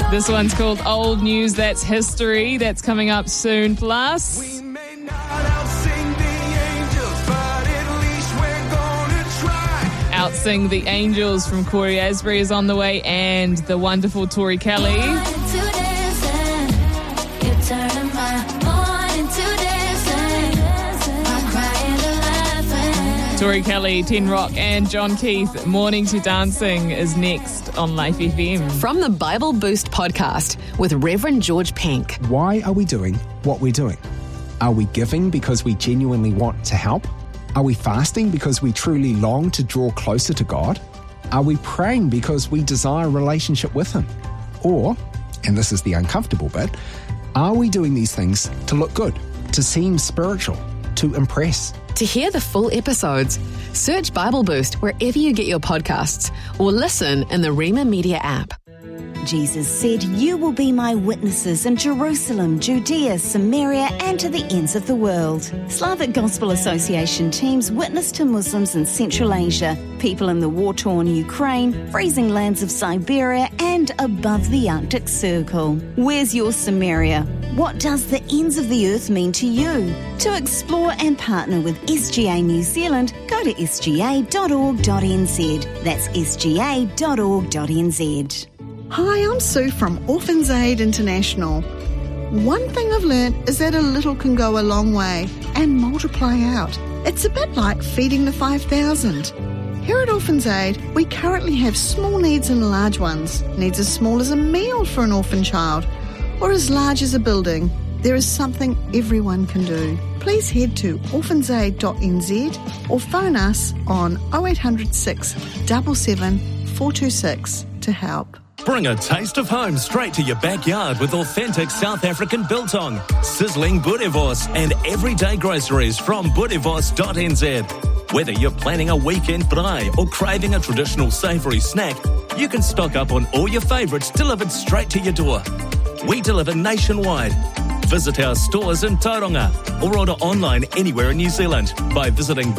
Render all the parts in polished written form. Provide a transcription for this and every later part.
This one's called Old News, That's History. That's coming up soon. Plus, We may not outsing the angels, but at least we're gonna try. Outsing the Angels from Corey Asbury is on the way, and the wonderful Tori Kelly. Tori Kelly, Ten Rock and John Keith, Morning to Dancing is next on Life FM. From the Bible Boost podcast with Reverend George Pank. Why are we doing what we're doing? Are we giving because we genuinely want to help? Are we fasting because we truly long to draw closer to God? Are we praying because we desire a relationship with Him? Or, and this is the uncomfortable bit, are we doing these things to look good, to seem spiritual, to impress? To hear the full episodes, search Bible Boost wherever you get your podcasts or listen in the Rema Media app. Jesus said, "You will be my witnesses in Jerusalem, Judea, Samaria, and to the ends of the world." Slavic Gospel Association teams witness to Muslims in Central Asia, people in the war-torn Ukraine, freezing lands of Siberia, and above the Arctic Circle. Where's your Samaria? What does the ends of the earth mean to you? To explore and partner with SGA New Zealand, go to sga.org.nz. That's sga.org.nz. Hi, I'm Sue from Orphans Aid International. One thing I've learned is that a little can go a long way and multiply out. It's a bit like feeding the 5,000. Here at Orphans Aid, we currently have small needs and large ones. Needs as small as a meal for an orphan child, or as large as a building. There is something everyone can do. Please head to orphansaid.nz or phone us on 0800 677 426 to help. Bring a taste of home straight to your backyard with authentic South African biltong, sizzling boerewors and everyday groceries from boerewors.nz. Whether you're planning a weekend braai or craving a traditional savoury snack, you can stock up on all your favourites delivered straight to your door. We deliver nationwide. Visit our stores in Tauranga or order online anywhere in New Zealand by visiting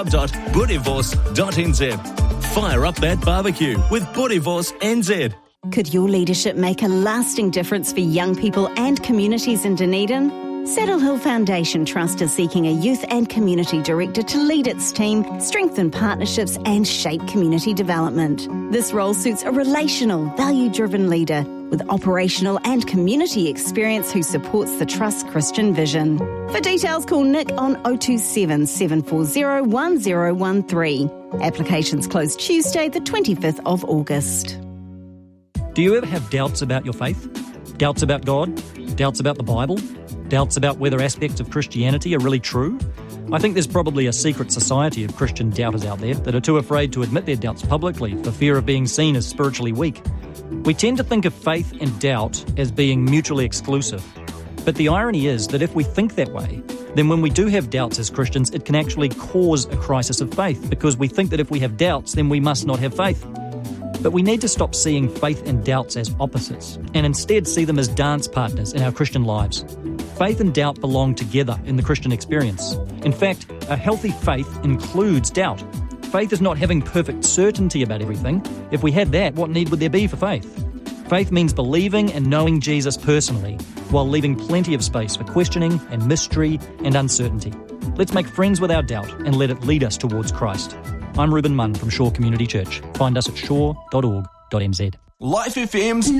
www.boerewors.nz. Fire up that barbecue with Boerewors NZ. Could your leadership make a lasting difference for young people and communities in Dunedin? Saddle Hill Foundation Trust is seeking a youth and community director to lead its team, strengthen partnerships and shape community development. This role suits a relational, value-driven leader with operational and community experience who supports the Trust's Christian vision. For details, call Nick on 027 740 1013. Applications close Tuesday, the 25th of August. Do you ever have doubts about your faith? Doubts about God? Doubts about the Bible? Doubts about whether aspects of Christianity are really true? I think there's probably a secret society of Christian doubters out there that are too afraid to admit their doubts publicly for fear of being seen as spiritually weak. We tend to think of faith and doubt as being mutually exclusive. But the irony is that if we think that way, then when we do have doubts as Christians, it can actually cause a crisis of faith, because we think that if we have doubts, then we must not have faith. But we need to stop seeing faith and doubts as opposites, and instead see them as dance partners in our Christian lives. Faith and doubt belong together in the Christian experience. In fact, a healthy faith includes doubt. Faith is not having perfect certainty about everything. If we had that, what need would there be for faith? Faith means believing and knowing Jesus personally, while leaving plenty of space for questioning and mystery and uncertainty. Let's make friends with our doubt and let it lead us towards Christ. I'm Reuben Munn from Shore Community Church. Find us at shore.org.nz. Life FM's